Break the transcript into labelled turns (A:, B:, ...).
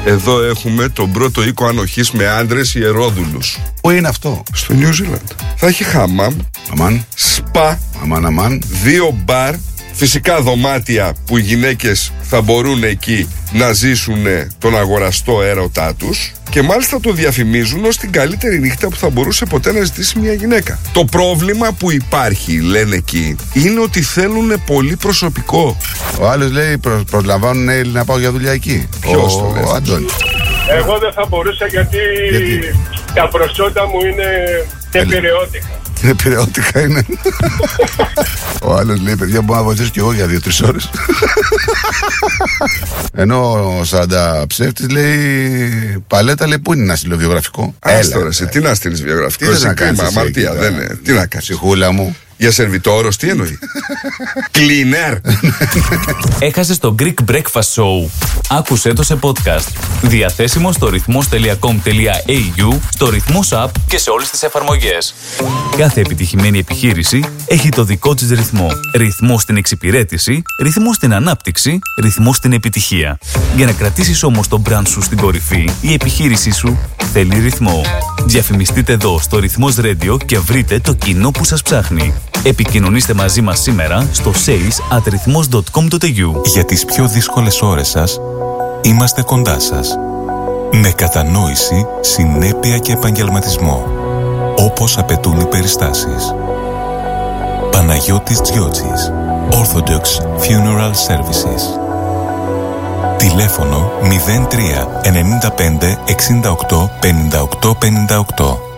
A: Εδώ έχουμε τον πρώτο οίκο ανοχής με άντρες ιερόδουλους.
B: Πού είναι αυτό?
A: Στο New Zealand. Θα έχει χάμαμ, σπα, 2 μπαρ, φυσικά δωμάτια που οι γυναίκες θα μπορούν εκεί να ζήσουν τον αγοραστό έρωτά τους και μάλιστα το διαφημίζουν ως την καλύτερη νύχτα που θα μπορούσε ποτέ να ζητήσει μια γυναίκα. Το πρόβλημα που υπάρχει, λένε εκεί, είναι ότι θέλουν πολύ προσωπικό.
B: Ο άλλος λέει προσλαμβάνουν Έλλη να πάω για δουλειά εκεί.
A: Ποιος το λέει?
B: Ο Αντώνης.
C: Εγώ δεν θα μπορούσα γιατί τα προσόντα μου είναι επηρεώτικα.
B: Είναι επηρεώτικα είναι. Ο άλλος λέει, παιδιά, μπορώ να βοηθήσω κι εγώ για 2-3 ώρες. Ενώ ο Σάντα ψεύτης λέει, Παλέτα λέει, πού είναι ένα στείλω βιογραφικό?
A: Έλα τώρα, τι να στείλεις βιογραφικό?
B: Τι να κάνεις?
A: Αμαρτία, δεν είναι. Τι να κάνεις?
B: Ψυχούλα μου.
A: Για σερβιτόρος, τι εννοεί? Cleaner.
D: Έχασες το Greek Breakfast Show. Άκουσέ το σε podcast. Διαθέσιμο στο ρυθμός.com.au, στο Ρυθμός App και σε όλες τις εφαρμογές. Κάθε επιτυχημένη επιχείρηση έχει το δικό της ρυθμό. Ρυθμό στην εξυπηρέτηση, ρυθμό στην ανάπτυξη, ρυθμό στην επιτυχία. Για να κρατήσεις όμως το brand σου στην κορυφή, η επιχείρησή σου θέλει ρυθμό. Διαφημιστείτε εδώ στο Ρυθμός Radio και βρείτε το κοινό που σας ψάχνει. Επικοινωνήστε μαζί μας σήμερα στο sales@rythmos.com.au.
E: Για τις πιο δύσκολες ώρες σας, είμαστε κοντά σας. Με κατανόηση, συνέπεια και επαγγελματισμό, όπως απαιτούν οι περιστάσεις. Παναγιώτης Τζιότσης, Orthodox Funeral Services. Τηλέφωνο 03 95 68 58 58.